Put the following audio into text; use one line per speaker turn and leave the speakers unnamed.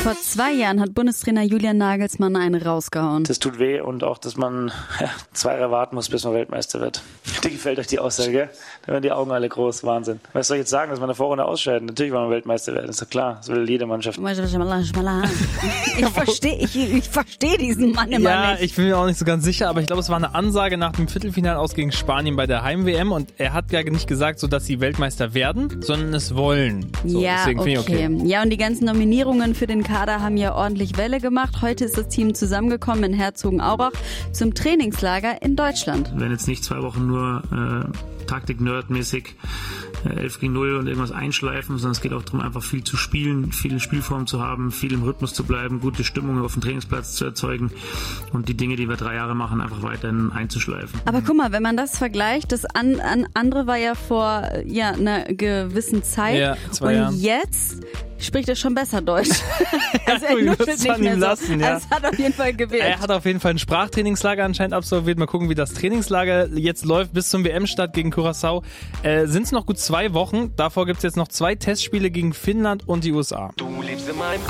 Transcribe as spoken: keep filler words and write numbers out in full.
Vor zwei Jahren hat Bundestrainer Julian Nagelsmann einen rausgehauen.
Das tut weh und auch, dass man ja, zwei Jahre warten muss, bis man Weltmeister wird. Dir gefällt euch die Aussage, gell? Da werden die Augen alle groß, Wahnsinn. Was soll ich jetzt sagen, dass wir in der Vorrunde ausscheiden? Natürlich wollen wir Weltmeister werden, ist doch klar. Das will jede Mannschaft.
Ich verstehe ich, ich versteh diesen Mann immer
ja,
nicht.
Ich bin mir auch nicht so ganz sicher, aber ich glaube, es war eine Ansage nach dem Viertelfinale aus gegen Spanien bei der Heim-W M und er hat ja nicht gesagt, so dass sie Weltmeister werden, sondern es wollen. So,
ja,
deswegen
okay.
Ich okay.
Ja, und die ganzen Nominierungen für den Kader haben ja ordentlich Welle gemacht. Heute ist das Team zusammengekommen in Herzogenaurach zum Trainingslager in Deutschland.
Wir werden jetzt nicht zwei Wochen nur äh, Taktik-Nerd-mäßig äh, elf gegen null und irgendwas einschleifen, sondern es geht auch darum, einfach viel zu spielen, viele Spielformen zu haben, viel im Rhythmus zu bleiben, gute Stimmung auf dem Trainingsplatz zu erzeugen und die Dinge, die wir drei Jahre machen, einfach weiterhin einzuschleifen.
Aber guck mal, wenn man das vergleicht, das an, an andere war ja vor ja, einer gewissen Zeit
ja, zwei
und
Jahren.
Jetzt spricht er schon besser Deutsch. Also
Ja,
er
ich
nuschelt
würd's
nicht
an
mehr
ihm
so.
lassen, ja.
Also es hat auf jeden Fall gewählt.
Er hat auf jeden Fall ein Sprachtrainingslager anscheinend absolviert. Mal gucken, wie das Trainingslager jetzt läuft bis zum W M-Start gegen Curaçao. Äh, sind es noch gut zwei Wochen. Davor gibt es jetzt noch zwei Testspiele gegen Finnland und die U S A.
Du lebst in meinem